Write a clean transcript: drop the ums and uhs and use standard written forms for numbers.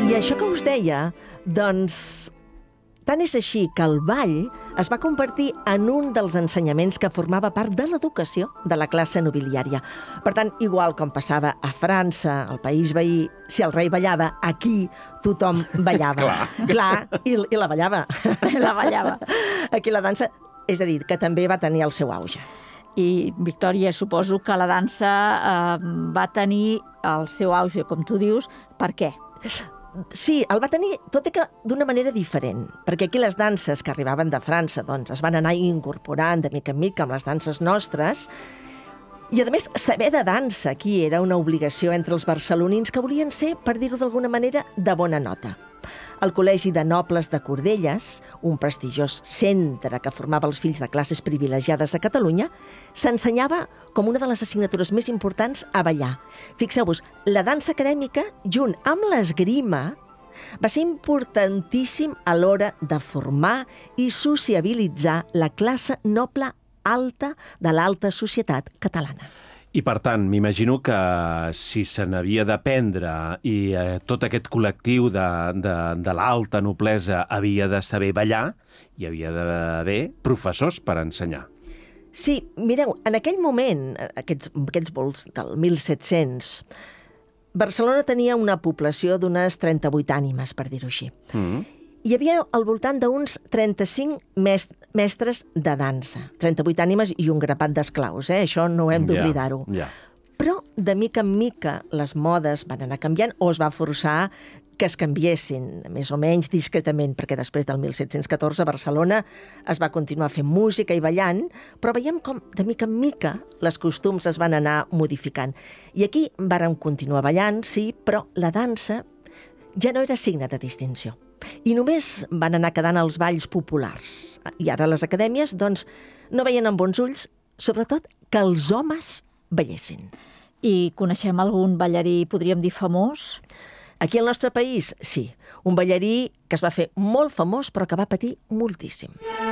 I això que us deia, doncs, tant és així que el ball es va convertir en un dels ensenyaments que formava part de l'educació de la classe nobiliària. Per tant, igual com passava a França, al país veí, si el rei ballava, aquí tothom ballava. Clar, i la ballava. La ballava. Aquí la dansa, és a dir, que també va tenir el seu auge. I, Victòria, suposo que la dansa va tenir el seu auge, com tu dius, per què? Sí, el va tenir, tot i que d'una manera diferent, perquè aquí les danses que arribaven de França doncs, es van anar incorporant de mica en mica amb les danses nostres, i a més saber de dansa aquí era una obligació entre els barcelonins que volien ser, per dir-ho d'alguna manera, de bona nota. El Col·legi de Nobles de Cordelles, un prestigiós centre que formava els fills de classes privilegiades a Catalunya, s'ensenyava com una de les assignatures més importants a ballar. Fixeu-vos, la dansa acadèmica, junt amb l'esgrima, va ser importantíssim a l'hora de formar i sociabilitzar la classe noble alta de l'alta societat catalana. I, per tant, m'imagino que si se n'havia d'aprendre i tot aquest col·lectiu de l'alta noblesa havia de saber ballar, hi havia d'haver professors per ensenyar. Sí, mireu, en aquell moment, aquests vols del 1700, Barcelona tenia una població d'unes 38 ànimes, per dir-ho així. Hi havia al voltant d'uns 35 mestres de dansa. 38 ànimes i un grapat d'esclaus, això no hem d'oblidar-ho. Però, de mica en mica, les modes van anar canviant o es va forçar que es canviessin, més o menys discretament, perquè després del 1714 a Barcelona es va continuar fent música i ballant, però veiem com, de mica en mica, les costums es van anar modificant. I aquí vàrem continuar ballant, sí, però la dansa ja no era signe de distinció. I només van anar quedant els balls populars. I ara les acadèmies, doncs, no veien amb bons ulls, sobretot, que els homes ballessin. I coneixem algun ballarí, podríem dir, famós? Aquí al nostre país, sí. Un ballarí que es va fer molt famós, però que va patir moltíssim.